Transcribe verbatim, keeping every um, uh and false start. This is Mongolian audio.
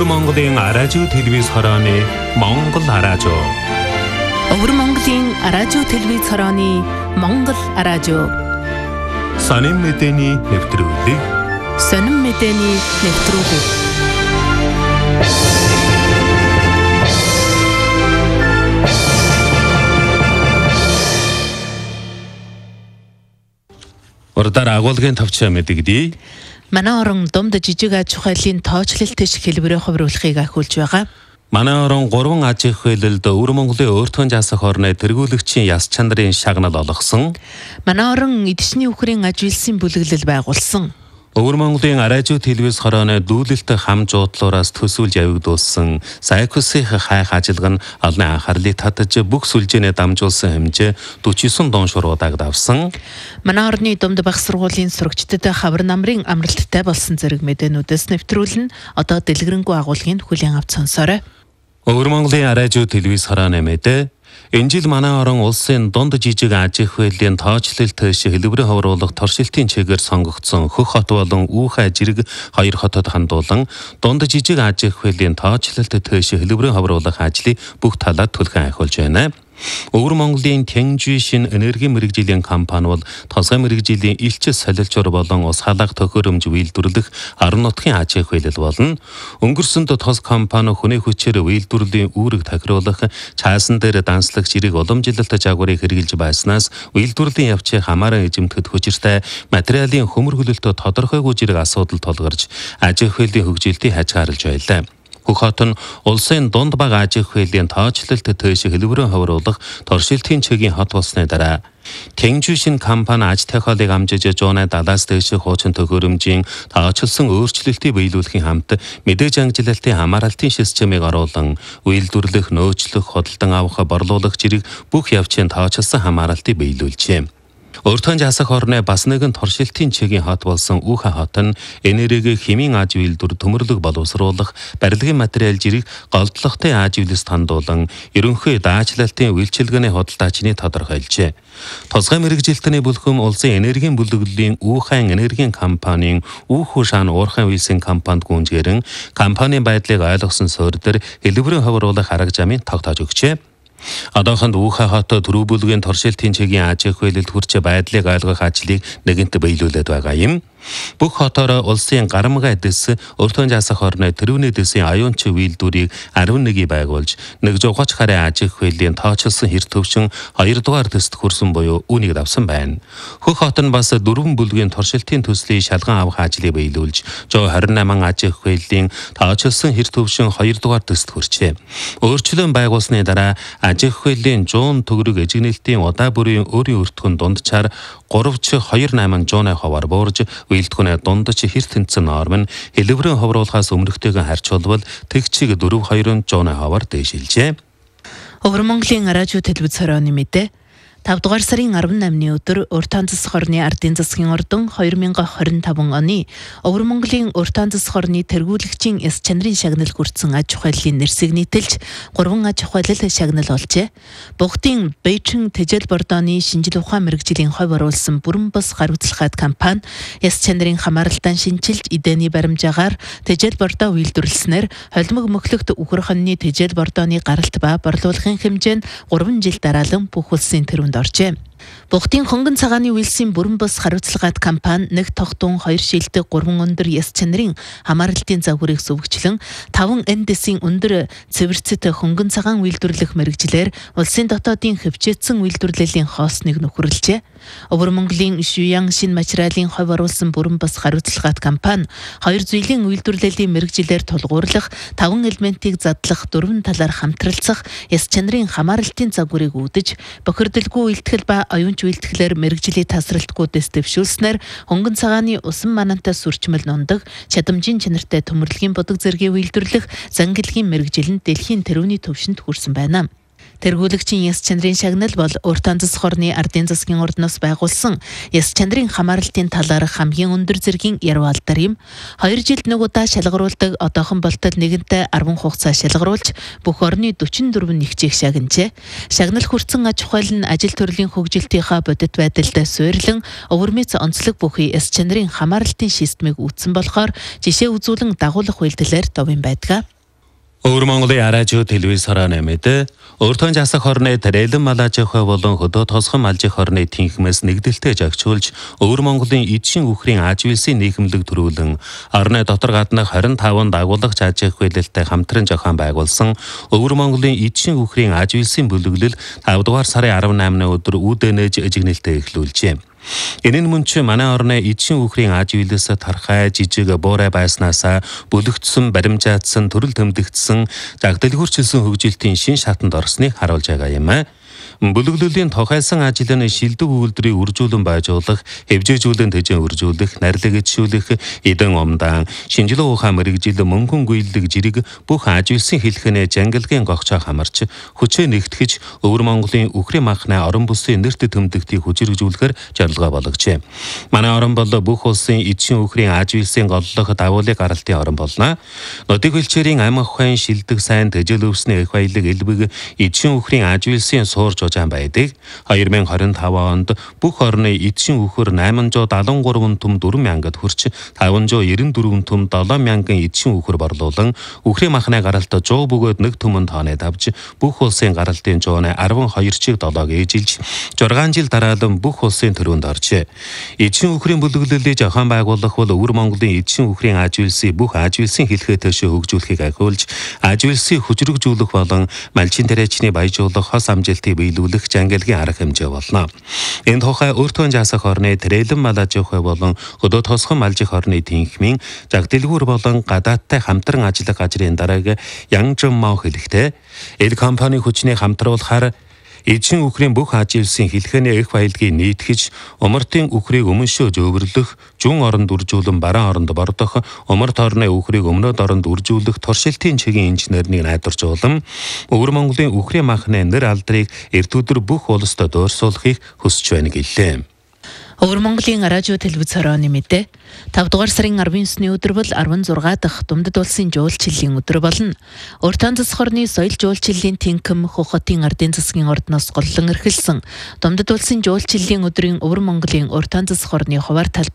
Өвөр Монголын радио телевиз хорооны Монгол радио. Өвөр Монголын радио телевиз хорооны Монгол радио. Сонин мэдээний нэвтрүүлэг. Сонин мэдээний нэвтрүүлэг. Урдаар агуулгын товчоо мэдэгдээ. Манай орон Думд жижиг аж ахуйлын тоочлолт тэш хэлбэрээ хувируулахыг ахиулж байгаа. Манай орон гурван аж ахуйлалд Өвөр Монголын өөртөө засах орны тэргүүлэгчийн яс чанарын шагнал олгосон. Манай орон эдчний үхрийн аж үйлсийн бүлэглэл байгуулсан. Өвөр Монголын радио телевиз хорооны дүүлэлт хам жуудлуураас төсвөлж явагдуулсан Сайкусийн хайх ажиллагаа нь олны анхаарлыг татаж бүх сүлжээний дамжуулсан хэмжээ дөрвөн и девять дон шуруудаг давсан. Манай орны Думд бах сургуулийн сурагчдад хавар намрын амралттай болсон зэрэг мэдээнүүдээс нэвтрүүлэн одоо дэлгэрэнгүй агуулгын хүлээн авч сонсоорой. Өвөр Монголын радио телевиз хорооны мэдээ. Энэ жил манай орон улсын дунд жижиг аж ахуйлын тоочлолт тэш хэлбэрээ хавруулах торшилтын чигээр сонгогдсон Хөх хот болон Үүхай жирэг хоёр хотод хандуулан дунд жижиг аж ахуйлын тоочлолт тэш хэлбэрээ хавруулах ажлыг бүх талаад түлхэн ахиулж байна. Өвөр Монголын Тэнгжи шин энерги мэрэгжлийн компани бол тосгой мэрэгжлийн элч солилчор болон ус халаах төхөөрөмж үйлдвэрлэх орон нутгийн аж ахуйлал болно. Өнгөрсөнд тос компани хүний хүчээр үйлдвэрлэлийн үүрэг тохируулах, цаасан дээр данслагч жирэг уламжилалт жагварыг хэрэгжилж байснаас үйлдвэрлэлийн явцыг хамааран эзэмтгэд хүчиртэй материалын хөмөр хөлөлтөд тодорхойгүй жирэг асуудал тулгарч аж ахуйлын хөгжилтийг хязгаарлаж байлаа. Хөх хот нь улсын дунд баг аж ахуйлын тоочлолт тэш хэлбэрээ хавруулах торшилтын чигийн хот болсны дараа Тэнгжи шин компани аж ахуйлыг амжиж жуунай далаас дэш хуучин төхөөрөмжийн тоочлсон өөрчлөлтийг биелүүлэхийн хамт мэдээж ангилалтын хамааралтын системийг оруулан үйлдвэрлэх, нөөцлөх, худалдан авах, борлуулах зэрэг бүх явцын тоочлсон хамааралтыг биелүүлжээ. Өөртөө засах орны бас нэгэн торшилтын чигийн хот болсон Үүхай хот нь энерги хэмийн аж үйлдвэр төмөрлөг боловсруулах, барилгын материал жирэг голдлоготой аж үйлс хандуулан ерөнхий даачлалтын үйлчилгээний худалдаачны тодорхойлжээ. Тосгой мэрэгжилтний бүлхэм улсын энергийн бүлэглэлийн Үүхай энергийн компанийн Үүхүү шаан уурхайн үйлсийн компанид гүнзгээрэн компанийн байдлыг ойлгосон суурь дээр хэлбэрээ хавруулах арга замыг тогтоож өгчээ. Одоохонд Үүхай хот төрөв бүлгийн торшилтын чигийн аж ахуйлалд хүрч байдлыг ойлгох ажлыг нэгэнт биелүүлээд байгаа юм. Бүх хотоор улсын гарамгай дэс өөртөө засах орны тэрүүний дэсийн аюунч үйлдвэрийг арван нэгийг байгуулж нэг зугаач хараа аж ахуйлын тоочлсон хэр төвшин хоёр дугаар дэст хүрсэн буюу үүнийг давсан байна. Хөх хот нь бас дөрвөн бүлгийн торшилтын төслийг шалган авах ажлыг биелүүлж зуун хорин наман аж ахуйлын тоочлсон хэр төвшин хоёр дугаар дэст хүрчээ. Өөрчлөн байгуулсны дараа аж ахуйлын зуун төгрөг эжигнэлтийн удаа бүрийн өөрийн өртгөн дунджаар гуравч хоёр наман жуунай ховор буурж үйлдвэрийн дундч хэр тэнцэн норм нь хэлбэрээ хавруулахаас өмнөхтэйгээ харьцуулбал тэгчиг дөрөв хоёр жуунай ховор дээшилжээ. Өвөр Монголын радио телевиз хорооны мэдээ. тавд дугаар сарын арван намны өдөр Уртаан засах орны ардын засгийн ордон хоёр мянган хорин таван оны Өвөр Монголын Уртаан засах орны тэргүүлэгчийн яс чанарын шагнал хүртсэн аж ахуйлын нэрсийг нийтэлж гурван аж ахуйлал шагнал олжээ. Богдын Бээжин Тэжээл Бордооны шинжил ухаан мэрэгжлийн хувь оруулсан бүрэн бус хариуцлагатай компани яс чанарын хамааралтай шинжилж эдэний баримжаагаар Тэжээл Бордоо үйлдвэрлэснээр холимог мөхлөгт үхэр хоньны Тэжээл Бордооны гаралт ба борлуулахын хэмжээ нь гурван жил дараалан бүх улсын тэрүүнд оржээ. Богдын хонгон цагааны үйлсийн бүрэн бус хариуцлагатай компани нэг тогтун хоёр шилдэг гурван өндөр яс чанарын хамааралтын загварыг сүвгчлэн таван эндесийн өндөр цэвэрцэт хонгон цагаан үйлдвэрлэх мэрэгжлэр улсын дотоодын хөвчөөцсөн үйлдвэрлэлийн хоосныг нөхөрлөжээ. Өвөр Монголын Шуян шин материалын хувь оруулсан бүрэн бус хариуцлагатай компани хоёр зүйлийн үйлдвэрлэлийн мэрэгжлэр тулгуурлах, таван элементийг задлах, дөрвөн талаар хамтралцах яс чанарын хамааралтын загварыг үүдэж бохирдолгүй үйлтгэл ба оюунч үйлдэлээр мэрэгжлийн тасралтгүй дэс дэвшүүлснээр хонгон цагааны усан манантай сүрчмэл нундаг, чадамжийн чанартай төмөрлөгийн бодог зэргийг үйлдвэрлэх зангилгийн мэрэгжил нь дэлхийн тэрүүний төвшөнд хүрсэн байна. Тэргүүлэгчийн яс чанарын шагнал бол Уртаан засах орны ардын засгийн ордноос байгуулсан яс чанарын хамааралтын талаар хамгийн өндөр зэргийн яруу алдар юм. Хоёр жилд нэг удаа шалгаруулдаг одоохон болтол нэгэнтээ арван хугацаа шалгаруулж бүх орны дөрвөн дөрвөн нэгжийг шагнажээ. Шагнал хүртсэн аж ахуйл нь ажил төрлийн хөгжилтийнхаа бодит байдалд суйрлан өвөрмөц онцлог бүхий яс чанарын хамааралтын системийг үүсгэн болохоор жишээ үзүүлэн дагуулах үйлдэлээр довын байдаг. Өвөр Монголын радио телевиз хорооны мэдээ өөртөө засах хорны тарэлэн малажихай болон хөдөө тосхон малжих хорны тэнхмээс нэгдэлтэй жагчулж Өвөр Монголын эдшин үхрийн ажвилсийн нийгэмлэг төрүүлэн орны дотор гаднах хорин таван дагуулгач ажих хөлөлтэй хамтран зохион байгуулсан Өвөр Монголын эдшин үхрийн ажвилсийн бүлэглэл тавд дугаар сарын арван намны өдөр үүдэнэж эжигнэлтэй эхлүүлжээ. Энэ нь мөн ч манай орны эдшин үхрийн ажвилээс тархай жижиг буурай байснаас бүлэгдсэн баримжаадсан төрөл төмдөгдсөн жагдалгүйрчилсэн хөгжилтийн шин шатанд орсныг харуулж байгаа юм аа. Бүлэглэлийн тохиолсон ажил нь шилдэг үйлдвэрийг үржүүлэн байжуулах, хэвжээжүүлэн төжин үржүүлэх, нарлагжуулах, эдэн умдаан, шинжилгээ ухаан мэрэгжил, мөнгөн гүйлдэг жирэг бүх ажвилсан хэлхэнэ жангалгийн гогчоо хамарч хүчээ нэгтгэж Өвөр Монголын үхрийн махны орон бүсийн нэрт төмдөгтийг хүчирхжүүлэхээр зорилгоо болгожээ. Манай орон бол бүх улсын эдшин үхрийн ажвилсын голлох давуулыг гаралтын орон болно. Нодыг хөлчээрийн ам ахуйн шилдэг сайн төжил өвсний их баялаг элбэг эдшин үхрийн ажвилсын суурж жаан байдаг. хоёр мянга хорин таван онд бүх орны эдшин үхэр найман зуун даатан гурван түм дөрвөн мянгад хүрч таван зуун ерөн дөрвөн түм долоон мянган эдшин үхэр борлуулан үхрийн махны гаралт зуун бөгөөд нэг түмэн тооны давж бүх улсын гаралтын зууны арван хоёр чиг долоог ээжилж зургаан жил дараалан бүх улсын төрөнд оржээ. Эдшин үхрийн бүлэглэлийг зохион байгуулах бол Өвөр Монголын эдшин үхрийн ажвилсыг бүх ажвилсын хэлхээ төшөө хөгжүүлэхийг ахиулж ажвилсыг хүчрхжүүлэх болон малчин тариачны баяжуулах хос амжилтыг биелүүлэх жангалгийн арга хэмжээ болно. Энэ тухай өөртөө засах орны тарэлэн малажих болон хөдөө тосхон малжих орны тэнхмийн жагдалгүйр болон гадаадтай хамтран ажиллах газрын дарааг Янгжин Моо хэлэхдээ эл компани хүчний хамтруулахаар эдшин үхрийн бүх аживлсын хэлхээний их баялагийг нийтгэж умартын үхрийг өмнөшөө зөөвөрлөх, зүүн оронд үржүүлэн бараан оронд бордох, умарт орны үхрийг өмнөд оронд үржүүлэх туршилтын чигийн инженерийг найдваржуулан Өвөр Монголын үхрийн махны нэр алдрыг эрт өдөр бүх улсад дуурсуулахыг хүсэж байна гэлээ. Өвөр Монголын радио телевиз хорооны мэдээ тавд дугаар сарын арван есний өдөр бол арван зургаа дахь Думдад улсын жуулчлалын өдөр болно. Уртаан засах орны соёл жуулчлалын тэнхим Хөх хотын ардын засгийн ордноос голлон эрхэлсэн Думдад улсын жуулчлалын өдрийн Өвөр Монголын уртаан засах орны хуваар талбай